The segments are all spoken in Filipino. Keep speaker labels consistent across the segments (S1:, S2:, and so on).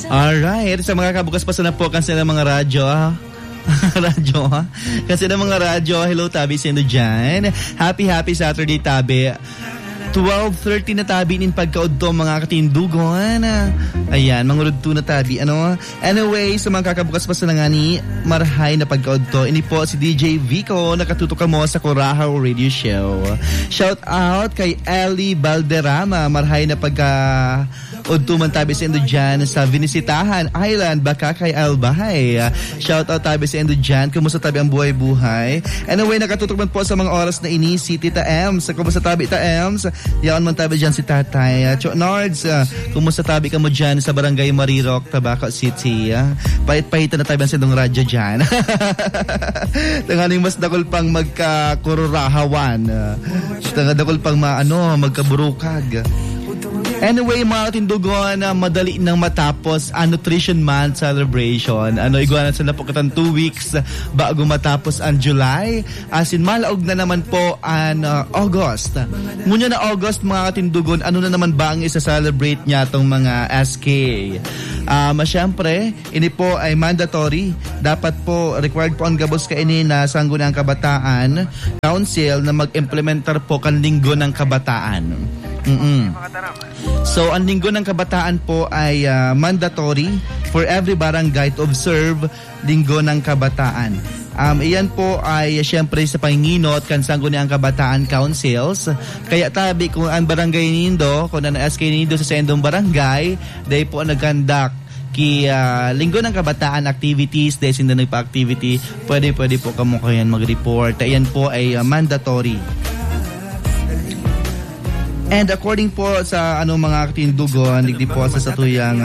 S1: Alright, sa mga kabukas pa sa po kasi ng mga radyo, radyo, ha? Kasi ng mga radyo, hello Tabi, sino dyan? Happy Saturday, Tabi. 12:30 na Tabi nin pagkaudto mga katindugon. Ayan, mangurudto na Tabi. Anyway, sa mga kakabukas pa sa nangani, marhay na pagkaudto. Ini po si DJ Vico, nakatutok ka mo sa Kurahaw Radio Show. Shout out kay Ellie Balderrama, marhay na udto man Tabi sa Indo dyan sa Vinisitahan Island, baka kay Albahay. Shout out Tabi sa Indo dyan. Kumusta Tabi ang buhay-buhay? Anyway, nakatutok man po sa mga oras na ini si Tita Ems. Kumusta Tabi Tita Ems? Yaon man Tabi dyan si Tatay Cho Nards. Kumusta Tabi ka mo dyan sa Barangay Marirok, Tabaco City? Pahit-pahitan na Tabi ang sindong radyo dyan. Tangaling mas dakol pang magkakururahawan. Dakol pang magkaburukag. Anyway, mga tindugon, madali nang matapos ang Nutrition Month celebration. Iguanan sila po katang 2 weeks bago matapos ang July. As in, malaog na naman po ang August. Ngunyan na August, mga tindugon, ano na naman ba ang isa-celebrate niya itong mga SK? Siyempre, ini po ay mandatory. Dapat po, required po ang gabos kainin na Sangguniang Kabataan Council na mag-implementar po kan Linggo ng Kabataan. So, ang Linggo ng Kabataan po ay mandatory for every barangay to observe Linggo ng Kabataan. Iyan po ay siyempre sa panginginot kan Sangguniang Kabataan Councils. Kaya Tabi, kung ang barangay nindo, kung ang SK nindo sa sendong barangay, dahil po nag-conduct Linggo ng Kabataan activities, dahil sinda nagpa-activity, pwede po kamo kayan mag-report. Iyan po ay mandatory. And according po sa mga katindugon, digdi po sa satuyang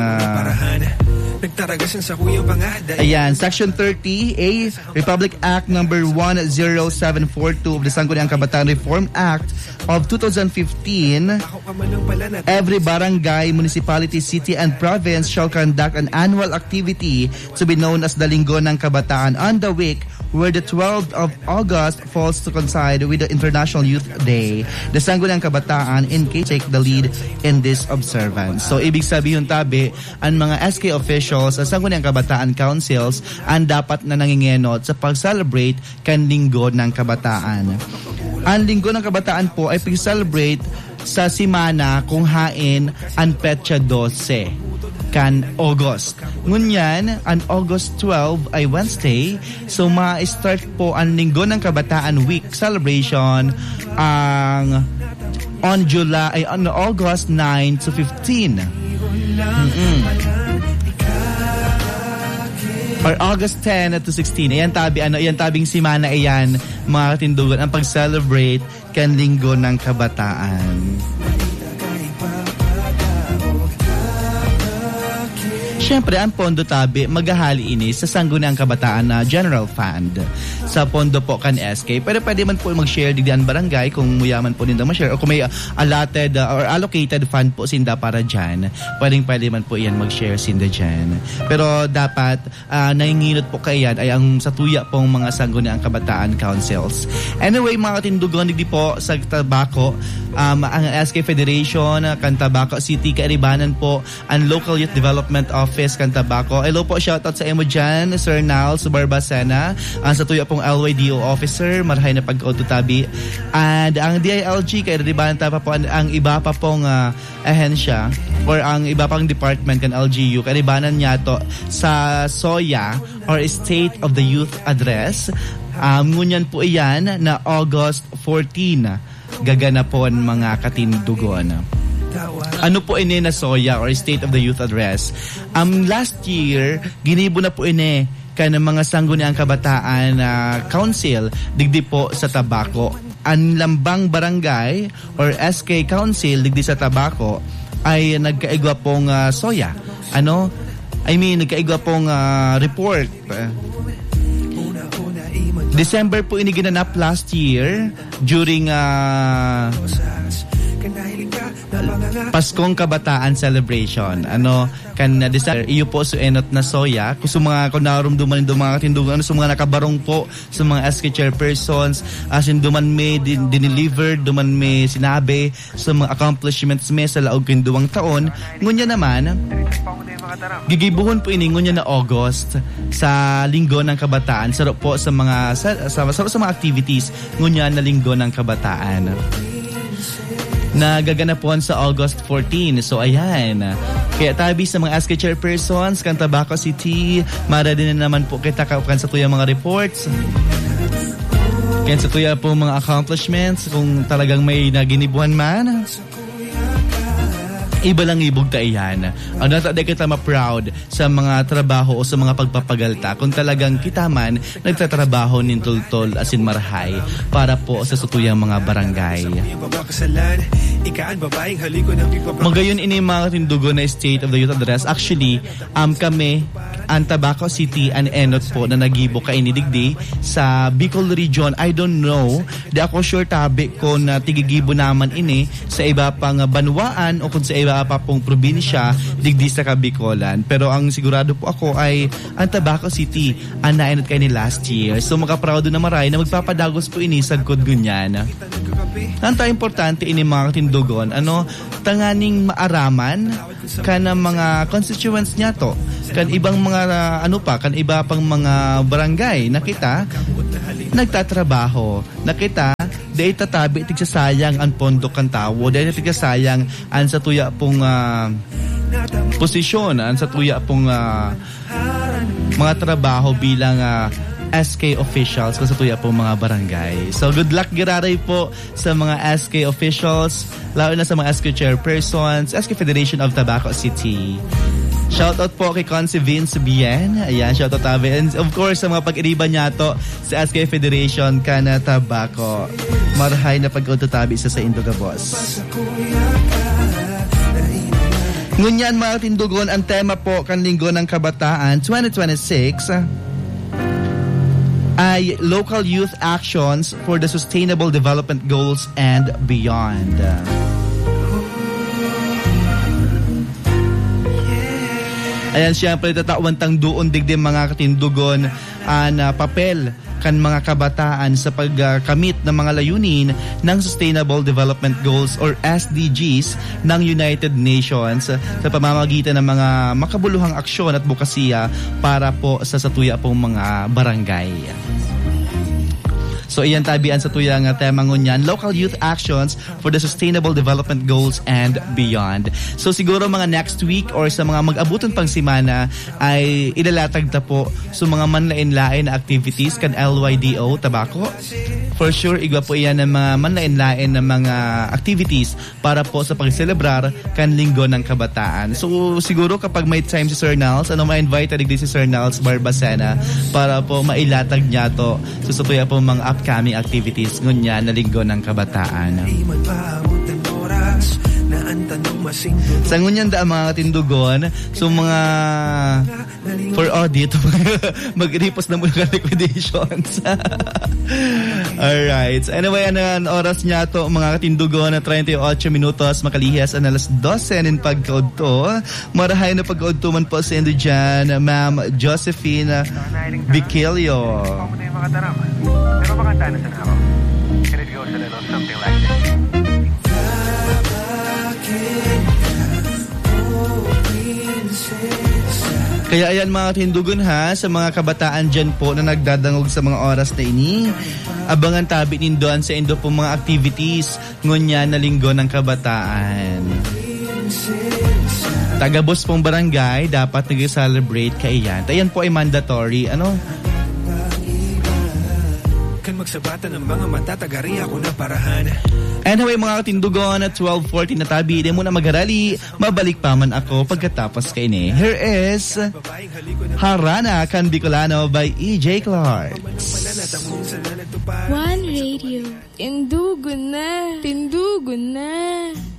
S1: ayan, Section 30A, Republic Act number 10742 of the Sangguniang Kabataan Reform Act of 2015, every barangay, municipality, city, and province shall conduct an annual activity to be known as the Linggo ng Kabataan on the week where the 12th of August falls to coincide with the International Youth Day. The Sangguniang Kabataan take the lead in this observance. So, ibig sabihin Tabi, ang mga SK officials sa Sangguniang Kabataan Councils ang dapat na nangingenot sa pag-celebrate kan Linggo ng Kabataan. Ang Linggo ng Kabataan po ay pag-celebrate sa simana kung hain ang petsa 12 kan August. Ngunyan, ang August 12 ay Wednesday, so ma-start po ang Linggo ng Kabataan Week celebration on August 9 to 15. Or August 10 to 16. Ayan Tabi, ayan tabing simana iyan, mga katindugan, ang pag-celebrate kan Linggo ng Kabataan. Siyempre, ang pondo Tabi, maghahali ini sa Sangguniang Kabataan na General Fund. Sa pondo po kan SK. Pero pwede man po mag-share digdian barangay kung muyaman po nindang ma-share. O kung may allotted or allocated fund po sinda para dyan, pwede man po iyan mag-share sinda dyan. Pero dapat, nanginginot po kayan ay ang satuya pong mga Sangguniang Kabataan Councils. Anyway, mga katindugon, digdi po sa Tabaco, ang SK Federation, kan Tabaco City, kairibanan po, ang Local Youth Development Office kan Tabaco. Hello po, shoutout sa emo dyan, Sir Nal Subarbacena, ang sa tuya pong LYDO officer, marhay na pag-auto Tabi. And ang DILG, kairibanan pa po ang iba pa pong ahensya or ang iba pang department kan LGU, kairibanan niya to sa SOYA or State of the Youth Address. Ngunyan po iyan na August 14 gaganapon mga katindugon. Ano po ini na SOYA or State of the Youth Address? Last year, ginibo na po ini ka ng mga Sangguniang Kabataan Council digdi po sa Tabaco. Ang lambang barangay or SK Council digdi sa Tabaco ay nagkaigwa pong SOYA. Nagkaigwa pong report. December po ini ginanap last year during Paskong Kabataan Celebration. December, iyo po suenot na SOYA. Kung mga narumduman do mga katindugan, mga nakabarong po sa mga SK chairpersons, as in duman may dineliver, duman may sinabi sa mga accomplishments may sa laog kinduwang taon. Ngunya naman, gigibuhon po iningon niya na August sa Linggo ng Kabataan sa po sa mga sa mga activities ngunya na Linggo ng Kabataan. Nagaganapon sa August 14. So ayan. Kaya tabi sa mga ASCII chairpersons kan Tabaco City, mara din na naman po kita kan sa tuyang mga reports. Kaya sa tuya po mga accomplishments kung talagang may naginibuhan man. Iba lang ibog ta iyan. Ano natin kita ma-proud sa mga trabaho o sa mga pagpapagalta kung talagang kita man nagtatrabaho nin tultol asin marhay para po sa sutuyang mga barangay. Magayon ini mga tindugo na State of the Youth Address. Actually, kami ang Tabaco City and Enot po na nagibo ka inidigdi sa Bicol Region. I don't know. Di ako sure tabi ko na tigigibo naman ini sa iba pang banwaan o kung sa iba pa pong probinsya digdi sa Bicolan. Pero ang sigurado po ako ay ang Tabaco City ang naenot kayo ni last year. So makaproud na maray na magpapadagos po ini sa good ganyan. Nanta importante ini mga tindugon, tanganing maaraman kan mga constituents niya to. Kan ibang mga kan iba pang mga barangay na kita nagtatrabaho. Na kita dahil tatabi tigsasayang ang pondo kan tawo, dahil tigsasayang ang sa tuya pong posisyon, ang sa tuya pong mga trabaho bilang SK officials sa tuya po mga barangay. So good luck giraray po sa mga SK officials, lalo na sa mga SK chairpersons, SK Federation of Tabaco City. Shoutout po kay Consi Vince Bien. Ayan, shoutout tabi. And of course, sa mga pag-iriban niya to sa SK Federation kana Tabaco. Marhay na pag-ututabi sa Induga Boss. Ngunyan mga tindugon, ang tema po kan Linggo ng Kabataan 2026 ay Local Youth Actions for the Sustainable Development Goals and Beyond. Ayan, siyempre tatawantang doon digdi mga katindugon na papel kan mga kabataan sa pagkamit ng mga layunin ng Sustainable Development Goals or SDGs ng United Nations sa pamamagitan ng mga makabuluhang aksyon at bukasiya para po sa satuya pong mga barangay. So iyan tabian sa tuyang tema ngunyan, Local Youth Actions for the Sustainable Development Goals and Beyond. So siguro mga next week or sa mga mag-abuton pang simana ay ilalatag ta po sa mga manlain-lain na activities kan LYDO Tabaco. For sure, igwa po iyan ng mga manlain-lain na mga activities para po sa pag-celebrar kan Linggo ng Kabataan. So siguro kapag may time si Sir Nels, ma-invite din si Sir Nels Barbacena para po mailatag niya to sa tuya po mga upcoming activities ngunya na Linggo ng Kabataan. Sa ngunyan da mga tindugon, so mga for audit mag-repos na muna ka liquidations. Alright. So anyway, ang oras niya to mga katindugon na 38 minutos makalihas ang alas 12 nin pagkaudto. Marahay na pagkaudto man po sa inyo dyan, Ma'am Josephine Vicilio.
S2: Pero makanta na sana ako. And it goes a little something like this.
S1: Kaya ayan mga tindugon ha, sa mga kabataan dyan po na nagdadangog sa mga oras na ini, abangan tabi nindoan sa indo po mga activities ngunya na Linggo ng Kabataan. Tagabos pong barangay dapat nag-celebrate kaiyan. Ayan po ay mandatory.
S3: Kan magsabatan ng mga mata, tagari ako na parahan.
S1: Anyway mga katindugon at 12:40 na tabi, di muna magharali, mabalik pa man ako pagkatapos kay ini. Here is Harana kan Bicolano by EJ Clark.
S4: One Radio. Tindugo na.